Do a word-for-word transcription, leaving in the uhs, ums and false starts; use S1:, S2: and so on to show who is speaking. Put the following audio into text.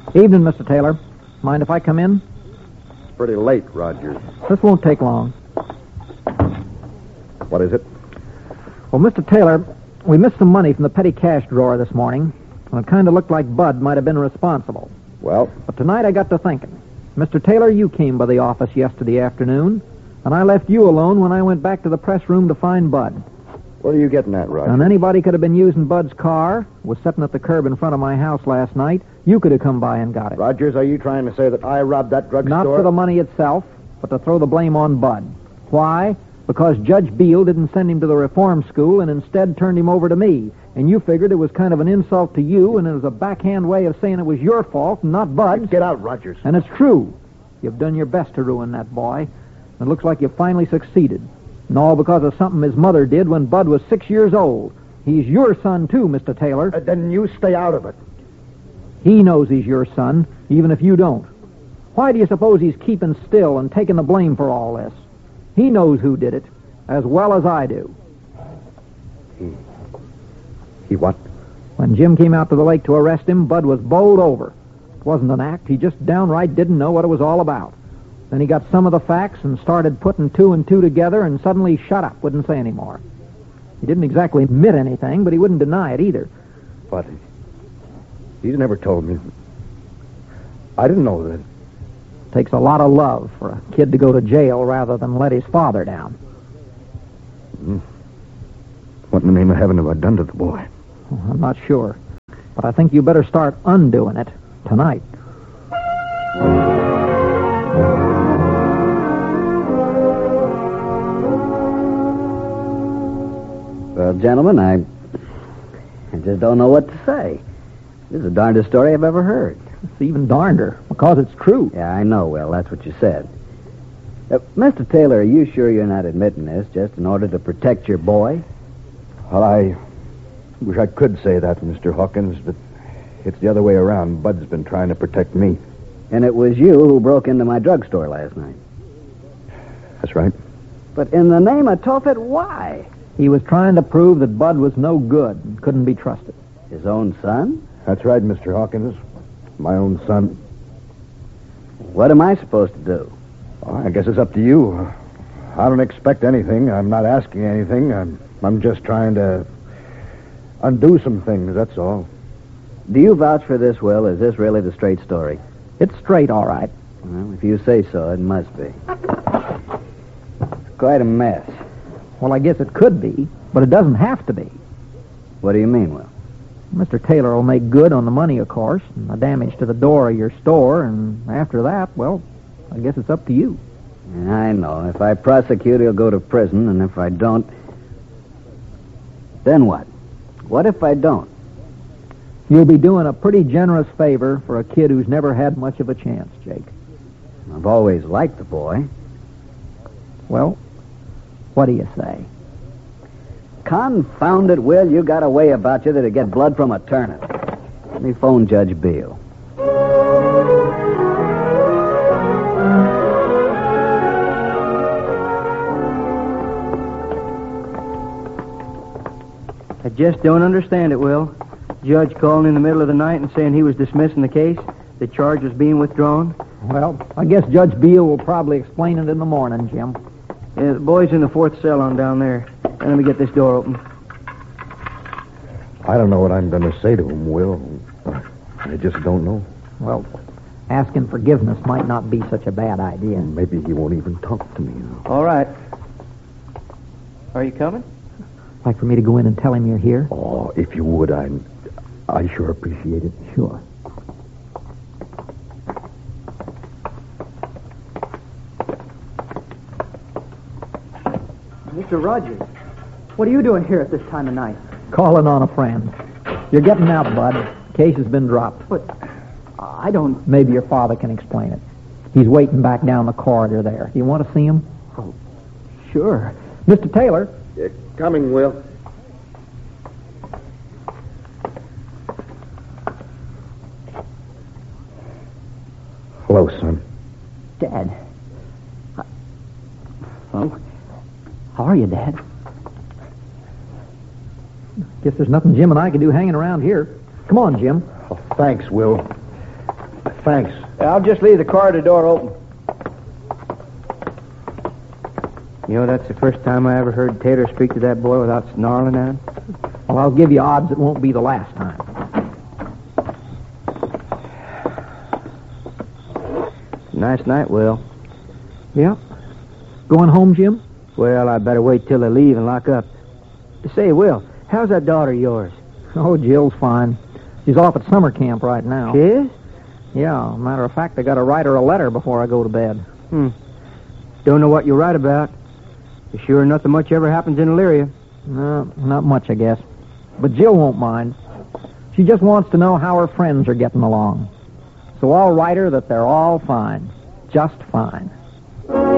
S1: Evening, Mister Taylor. Mind if I come in?
S2: It's pretty late, Rogers.
S1: This won't take long.
S2: What is it?
S1: Well, Mister Taylor, we missed some money from the petty cash drawer this morning, and it kind of looked like Bud might have been responsible.
S2: Well?
S1: But tonight I got to thinking. Mister Taylor, you came by the office yesterday afternoon, and I left you alone when I went back to the press room to find Bud.
S2: What are you getting at, Rogers?
S1: And anybody could have been using Bud's car, was sitting at the curb in front of my house last night. You could have come by and got it.
S2: Rogers, are you trying to say that I robbed that drugstore?
S1: Not for the money itself, but to throw the blame on Bud. Why? Because Judge Beale didn't send him to the reform school and instead turned him over to me. And you figured it was kind of an insult to you, and it was a backhand way of saying it was your fault and not Bud's.
S2: Get out, Rogers.
S1: And it's true. You've done your best to ruin that boy. It looks like you finally succeeded. And all because of something his mother did when Bud was six years old. He's your son, too, Mister Taylor.
S2: Uh, then you stay out of it.
S1: He knows he's your son, even if you don't. Why do you suppose he's keeping still and taking the blame for all this? He knows who did it, as well as I do.
S2: He... He what?
S1: When Jim came out to the lake to arrest him, Bud was bowled over. It wasn't an act. He just downright didn't know what it was all about. Then he got some of the facts and started putting two and two together and suddenly shut up, wouldn't say any more. He didn't exactly admit anything, but he wouldn't deny it either.
S2: But he's never told me. I didn't know that.
S1: Takes a lot of love for a kid to go to jail rather than let his father down.
S2: Mm-hmm. What in the name of heaven have I done to the boy?
S1: Well, I'm not sure. But I think you better start undoing it tonight.
S3: Well, gentlemen, I, I just don't know what to say. This is the darndest story I've ever heard.
S1: It's even darnder, because it's true.
S3: Yeah, I know, Will. That's what you said. Uh, Mister Taylor, are you sure you're not admitting this just in order to protect your boy?
S2: Well, I wish I could say that, Mister Hawkins, but it's the other way around. Bud's been trying to protect me.
S3: And it was you who broke into my drugstore last night.
S2: That's right.
S3: But in the name of Tophet, why?
S1: He was trying to prove that Bud was no good and couldn't be trusted.
S3: His own son?
S2: That's right, Mister Hawkins. My own son.
S3: What am I supposed to do?
S2: Well, I guess it's up to you. I don't expect anything. I'm not asking anything. I'm, I'm just trying to undo some things, that's all.
S3: Do you vouch for this, Will? Is this really the straight story?
S1: It's straight, all right.
S3: Well, if you say so, it must be. It's quite a mess.
S1: Well, I guess it could be, but it doesn't have to be.
S3: What do you mean, Will?
S1: Mister Taylor will make good on the money, of course, and the damage to the door of your store, and after that, well, I guess it's up to you.
S3: I know. If I prosecute, he'll go to prison, and if I don't... Then what? What if I don't?
S1: You'll be doing a pretty generous favor for a kid who's never had much of a chance, Jake.
S3: I've always liked the boy.
S1: Well, what do you say?
S3: Confound it, Will. You got a way about you that'd get blood from a turnip. Let me phone Judge Beale.
S4: I just don't understand it, Will. Judge calling in the middle of the night and saying he was dismissing the case. The charge was being withdrawn.
S1: Well, I guess Judge Beale will probably explain it in the morning, Jim.
S4: Yeah, the boy's in the fourth cell on down there. Now, let me get this door open.
S2: I don't know what I'm going to say to him, Will. I just don't know.
S1: Well, asking forgiveness might not be such a bad idea.
S2: Maybe he won't even talk to me.
S4: All right. Are you coming?
S1: Like for me to go in and tell him you're here?
S2: Oh, if you would, I, I sure appreciate it.
S1: Sure.
S4: Mister Rogers, what are you doing here at this time of night?
S1: Calling on a friend. You're getting out, Bud. Case has been dropped.
S4: But I don't...
S1: Maybe your father can explain it. He's waiting back down the corridor there. You want to see him?
S4: Oh, sure.
S1: Mister Taylor.
S2: Uh, coming, Will. Hello, son.
S4: Dad. I... Well, how are you, Dad?
S1: Guess there's nothing Jim and I can do hanging around here. Come on, Jim.
S2: Oh, thanks, Will. Thanks.
S4: I'll just leave the corridor door open. You know, that's the first time I ever heard Taylor speak to that boy without snarling at him.
S1: Well, I'll give you odds it won't be the last time.
S4: Nice night, Will.
S1: Yep. Going home, Jim?
S4: Well, I better wait till they leave and lock up. Say, Will, how's that daughter of yours?
S1: Oh, Jill's fine. She's off at summer camp right now.
S4: She is?
S1: Yeah, matter of fact, I got to write her a letter before I go to bed.
S4: Hmm. Don't know what you write about. You're sure nothing much ever happens in Elyria.
S1: No, not much, I guess. But Jill won't mind. She just wants to know how her friends are getting along. So I'll write her that they're all fine. Just fine.